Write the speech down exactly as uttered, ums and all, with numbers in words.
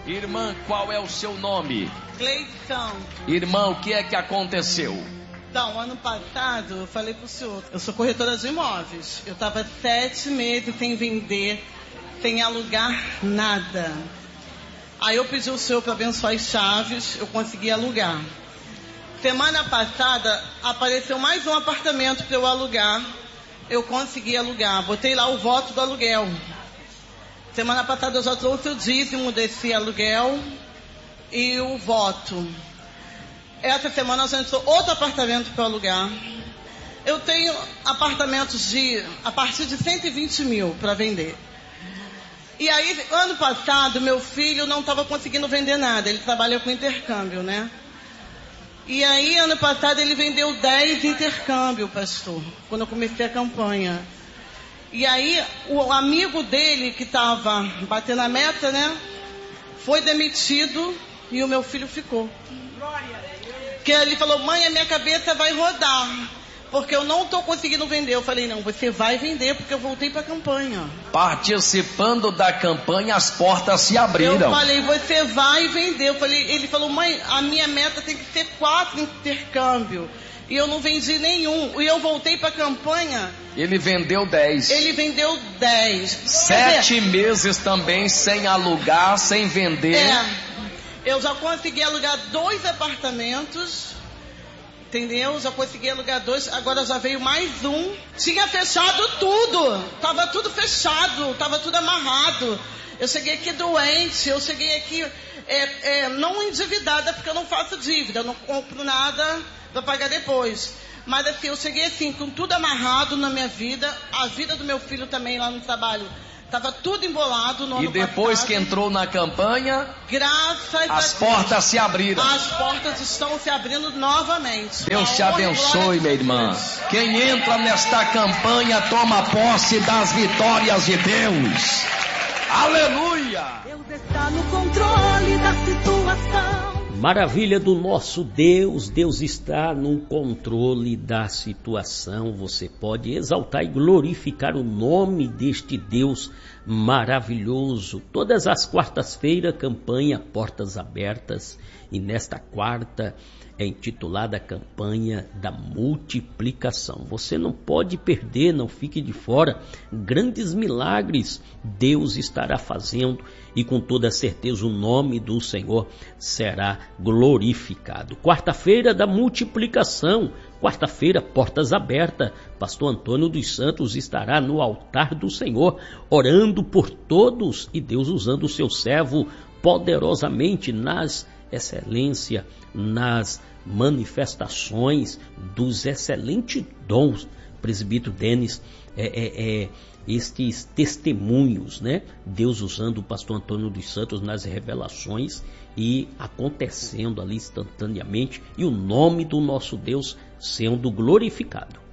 Irmã, qual é o seu nome? Cleide Santos. Irmã, o que é que aconteceu? Então, ano passado, eu falei pro senhor, eu sou corretora de imóveis. Eu estava sete meses sem vender, sem alugar nada. Aí eu pedi ao senhor para abençoar as chaves, eu consegui alugar. Semana passada, apareceu mais um apartamento para eu alugar. Eu consegui alugar, botei lá o voto do aluguel. Semana passada eu já trouxe o dízimo desse aluguel e o voto. Essa semana já entrou outro apartamento para alugar. Eu tenho apartamentos de a partir de cento e vinte mil para vender. E aí, ano passado, meu filho não estava conseguindo vender nada. Ele trabalha com intercâmbio, né? E aí, ano passado, ele vendeu dez intercâmbio, pastor, quando eu comecei a campanha. E aí, o amigo dele, que estava batendo a meta, né? Foi demitido e o meu filho ficou. Porque ele falou, mãe, a minha cabeça vai rodar, porque eu não estou conseguindo vender. Eu falei, não, você vai vender, porque eu voltei para a campanha. Participando da campanha, as portas se abriram. Eu falei, você vai vender. Eu falei, ele falou, mãe, a minha meta tem que ser quatro intercâmbio. E eu não vendi nenhum. E eu voltei para a campanha. Ele vendeu dez. Ele vendeu dez. Sete meses também sem alugar, sem vender. É. Eu já consegui alugar dois apartamentos, entendeu? Já consegui alugar dois, agora já veio mais um. Tinha fechado tudo, tava tudo fechado, tava tudo amarrado. Eu cheguei aqui doente, eu cheguei aqui é, é, não endividada, porque eu não faço dívida, eu não compro nada para pagar depois. Mas assim, eu cheguei assim, com tudo amarrado na minha vida, a vida do meu filho também lá no trabalho. Estava tudo embolado no ano passado. E depois que entrou na campanha, graças as portas se abriram. As portas estão se abrindo novamente. Deus te abençoe, minha irmã. Quem entra nesta campanha toma posse das vitórias de Deus. Aleluia! Deus está no controle da situação. Maravilha do nosso Deus, Deus está no controle da situação. Você pode exaltar e glorificar o nome deste Deus maravilhoso. Todas as quartas-feiras, campanha Portas Abertas. E nesta quarta é intitulada a campanha da multiplicação. Você não pode perder, não fique de fora. Grandes milagres Deus estará fazendo e com toda certeza o nome do Senhor será glorificado. Quarta-feira da multiplicação, quarta-feira, portas abertas. Pastor Antônio dos Santos estará no altar do Senhor, orando por todos e Deus usando o seu servo poderosamente nas excelência, nas manifestações dos excelentes dons. Presbítero Denis, é, é, é, estes testemunhos, né? Deus usando o pastor Antônio dos Santos nas revelações e acontecendo ali instantaneamente e o nome do nosso Deus sendo glorificado.